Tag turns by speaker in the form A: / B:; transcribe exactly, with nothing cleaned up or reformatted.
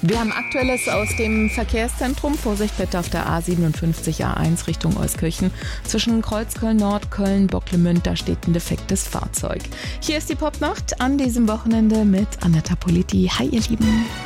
A: Wir haben Aktuelles aus dem Verkehrszentrum. Vorsicht bitte auf der A siebenundfünfzig A eins Richtung Euskirchen. Zwischen Kreuzköln-Nord, Köln, Bocklemünd, da steht ein defektes Fahrzeug. Hier ist die Popnacht an diesem Wochenende mit Anetta Politi. Hi ihr Lieben.